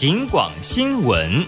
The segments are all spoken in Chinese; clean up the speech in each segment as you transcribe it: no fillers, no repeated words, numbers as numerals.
警广新闻。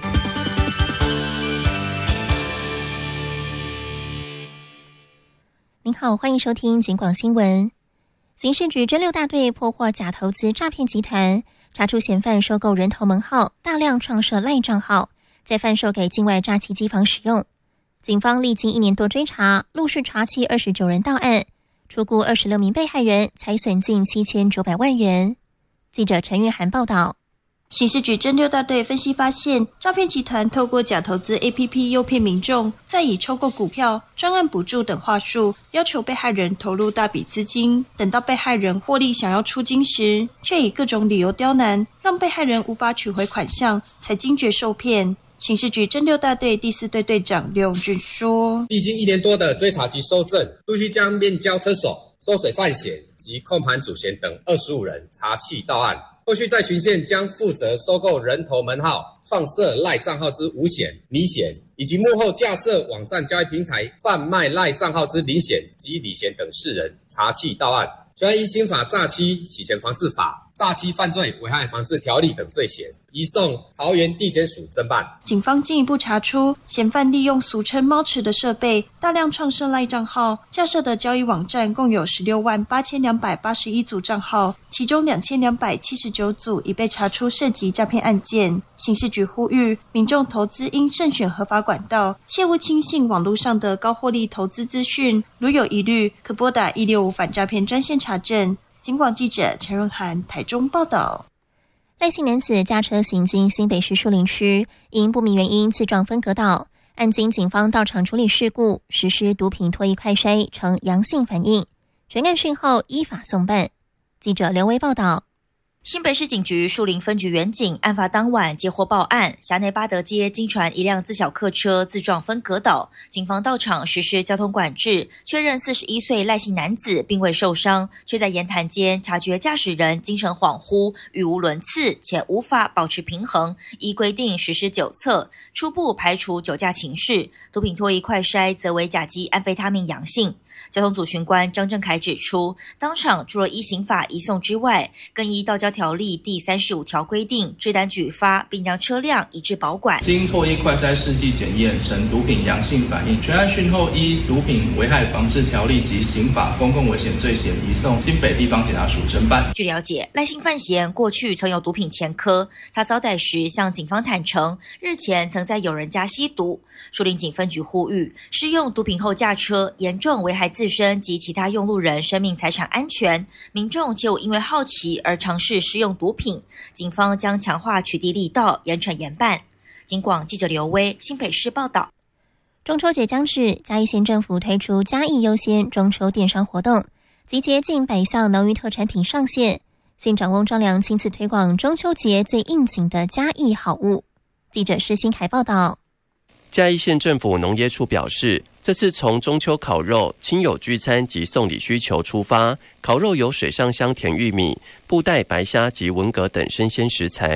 您好，欢迎收听警广新闻。刑事局侦6大队破获假投资诈骗集团，查出嫌犯收购人头门号，大量创设赖账号，再贩售给境外诈欺机房使用。警方历经1年多追查，陆续查缉29人到案，初估26名被害人，财损近7900万元。记者陈玉涵报道。 刑事局侦6大队分析发现，诈骗集团透过假投资 APP 诱骗民众，再以抽购股票、专案补助等话术，要求被害人投入大笔资金，等到被害人获利想要出金时，却以各种理由刁难，让被害人无法取回款项，才惊觉受骗。刑事局侦6大队第4队队长刘永俊说， 历经1年多的追查及搜证，陆续将面交车手、收水犯嫌及控盘主嫌等25人查缉到案。后续在循线将负责收购人头门号、创设赖账号之吴嫌、李嫌，以及幕后架设网站交易平台贩卖赖账号之林嫌及李嫌等4人查缉到案，全依刑法诈欺、洗钱防治法、诈欺犯罪危害防治条例等罪嫌，移送桃园地检署侦办。 警方进一步查出，嫌犯利用俗称猫池的设备，大量创设赖账号，架设的交易网站共有168281组账号，其中2279组已被查出涉及诈骗案件。刑事局呼吁民众投资应慎选合法管道，切勿轻信网络上的高获利投资资讯，如有疑虑，可拨打165反诈骗专线查证。警广记者陈润涵台中报道。 赖姓男子驾车行经新北市树林区，因不明原因自撞分隔岛，案经警方到场处理事故，实施毒品唾液快筛呈阳性反应，全案讯后依法送办。记者刘威报道。 新北市警局树林分局员警案发当晚接获报案，辖内八德街经传一辆自小客车自撞分隔岛，警方到场实施交通管制，确认41岁赖姓男子并未受伤，却在言谈间察觉驾驶人精神恍惚、语无伦次，且无法保持平衡，依规定实施酒测，初步排除酒驾情事，毒品唾液快筛则为甲基安非他命阳性。交通组巡官张正凯指出，当场除了依刑法移送之外，更依道交条例第35条规定，制单举发，并将车辆移至保管。 经唾液快筛试剂检验呈毒品阳性反应，全案讯后依毒品危害防治条例及刑法公共危险罪嫌移送新北地方检察署侦办。 据了解，赖姓犯嫌过去曾有毒品前科，他遭逮时向警方坦诚，日前曾在友人家吸毒。树林警分局呼吁，施用毒品后驾车，严重危害自身及其他用路人生命财产安全，民众切勿因为好奇而尝试施用毒品。警方将强化取缔力道，严惩严办。警广记者刘威新北市报道。 中秋节将至，嘉义县政府推出嘉义优先中秋电商活动，集结近100项农渔特产品上线。县长翁章良亲自推广中秋节最应景的嘉义好物。记者施新凯报道。 嘉义县政府农业处表示，这次从中秋烤肉、亲友聚餐及送礼需求出发，烤肉有水上香甜玉米、布袋白虾及文蛤等生鲜食材，